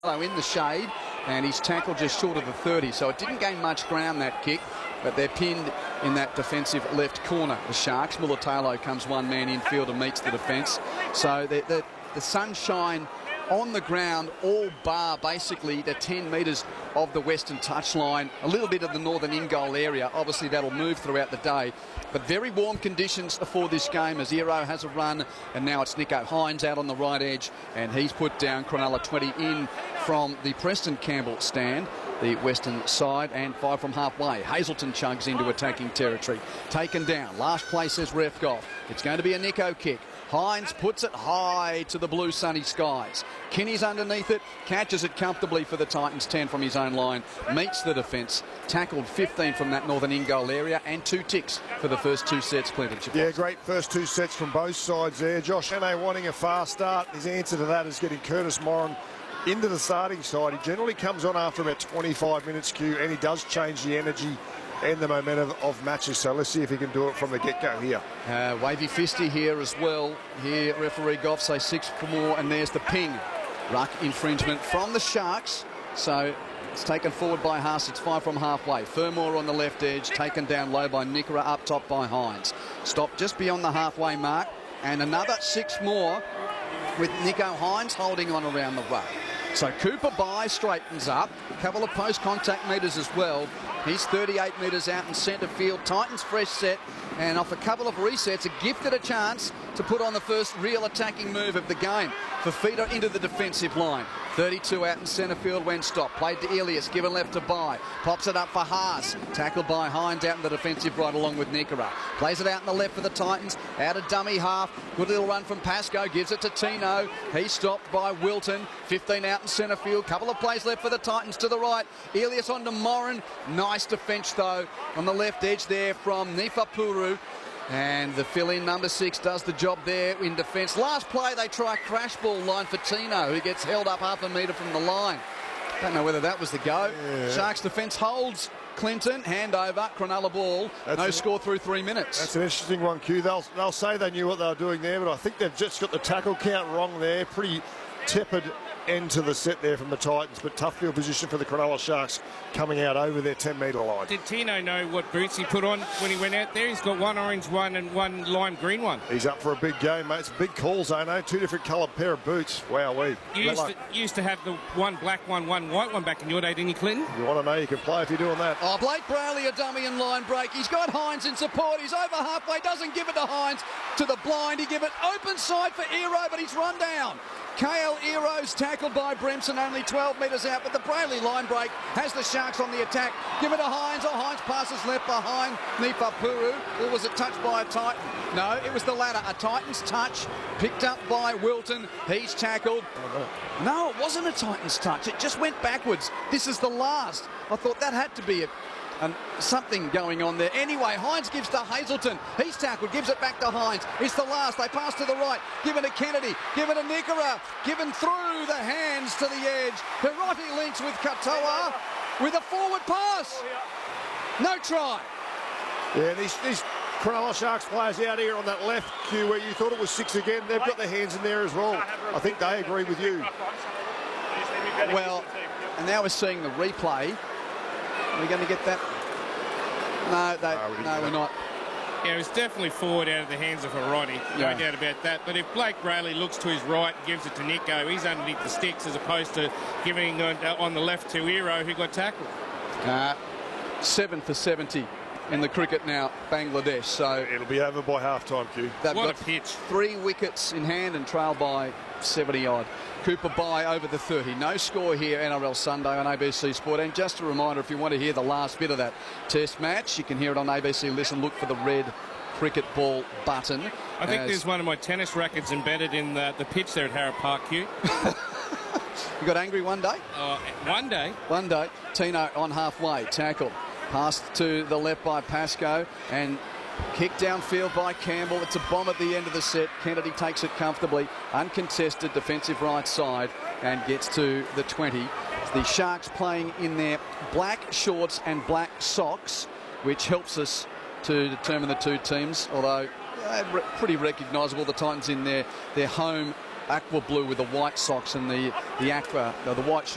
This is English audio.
In the shade, and he's tackled just short of the 30, so it didn't gain much ground, that kick, but they're pinned in that defensive left corner, the Sharks. Mulitalo comes one man infield and meets the defence. So the sunshine on the ground, all bar basically the 10 metres of the western touchline, a little bit of the northern in-goal area. Obviously that'll move throughout the day, but very warm conditions for this game as Iro has a run, and now it's Nicho Hynes out on the right edge, and he's put down Cronulla 20 in from the Preston Campbell stand, the western side, and 5 from halfway. Hazelton chugs into attacking territory. Taken down. Last play says ref golf. It's going to be a Nicho kick. Hynes puts it high to the blue sunny skies. Kinney's underneath it, catches it comfortably for the Titans, 10 from his own line, meets the defence, tackled 15 from that northern in-goal area, and 2 ticks for the first 2 sets, Clinton. Yeah, great first 2 sets from both sides there. Josh Hannay wanting a fast start. His answer to that is getting Curtis Moran into the starting side. He generally comes on after about 25 minutes, Q, and he does change the energy and the momentum of matches. So let's see if he can do it from the get-go here. Wavy Fisty here as well. Here, referee Goff say 6 for more, and there's the ping. Ruck infringement from the Sharks. So it's taken forward by Haas. It's 5 from halfway. Fermor on the left edge, taken down low by Nikora, up top by Hynes. Stopped just beyond the halfway mark, and another 6 more with Nicho Hynes holding on around the way. So Cooper Bai straightens up. A couple of post-contact metres as well. He's 38 metres out in centre field. Titans fresh set, and off a couple of resets, are gifted a chance to put on the first real attacking move of the game. Fafita into the defensive line. 32 out in centre field when stopped. Played to Elias, given left to Bai. Pops it up for Haas. Tackled by Hynes out in the defensive right along with Nikora. Plays it out in the left for the Titans. Out of dummy half. Good little run from Pascoe. Gives it to Tino. He's stopped by Wilton. 15 out in centre field. Couple of plays left for the Titans to the right. Elias on to Moran. Nice defence though on the left edge there from Nifapuru. And the fill-in number 6 does the job there in defence. Last play, they try a crash ball line for Tino, who gets held up half a metre from the line. Don't know whether that was the go. Yeah. Sharks defence holds. Clinton, handover, Cronulla ball. No score through 3 minutes. That's an interesting one, Q. They'll say they knew what they were doing there, but I think they've just got the tackle count wrong there. Pretty tepid end to the set there from the Titans, but tough field position for the Cronulla Sharks coming out over their 10-metre line. Did Tino know what boots he put on when he went out there? He's got one orange one and one lime green one. He's up for a big game, mate. It's big calls, I know. 2 different coloured pair of boots. Wow-wee. You used to have the one black one white one back in your day, didn't you, Clinton? You want to know, you can play if you're doing that. Oh, Blake Brayley, a dummy and line break. He's got Hynes in support. He's over halfway. Doesn't give it to Hynes. To the blind. He give it open side for Iro, but he's run down. Kale Iro's tackled by Brimson, only 12 metres out, but the Brayley line break has the Sharks on the attack. Give it to Hynes. Oh, Hynes passes left behind Nifapuru. Or was it touched by a Titan? No, it was the latter. A Titans touch picked up by Wilton. He's tackled. No, it wasn't a Titans touch. It just went backwards. This is the last. I thought that had to be it. And something going on there. Anyway, Hynes gives to Hazelton. He's tackled, gives it back to Hynes. It's the last. They pass to the right. Given to Kennedy. Given to Nikora. Given through the hands to the edge. Hirotti links with Katoa with a forward pass. No try. Yeah, these Cronulla Sharks players out here on that left, Q, where you thought it was 6 again, they've got their hands in there as well. I think they agree with you. Well, and now we're seeing the replay. Are we going to get that? No, we're not. Yeah, it was definitely forward out of the hands of Hirotti. No doubt about that. But if Blake Brayley looks to his right and gives it to Nicho, he's underneath the sticks as opposed to giving on the left to Iro, who got tackled. 7 for 70 in the cricket now, Bangladesh. So it'll be over by half-time, Q. What a pitch. 3 wickets in hand and trailed by 70-odd. Cooper Bai over the 30. No score here, NRL Sunday on ABC Sport. And just a reminder, if you want to hear the last bit of that test match, you can hear it on ABC Listen. Look for the red cricket ball button. I think there's one of my tennis rackets embedded in the pitch there at Harrop Park, Q. You got angry one day? One day. One day. Tino on halfway. Tackled. Passed to the left by Pascoe and kicked downfield by Campbell. It's a bomb at the end of the set. Kennedy takes it comfortably. Uncontested defensive right side and gets to the 20. The Sharks playing in their black shorts and black socks, which helps us to determine the 2 teams, although pretty recognisable. The Titans in their home aqua blue with the white socks and the white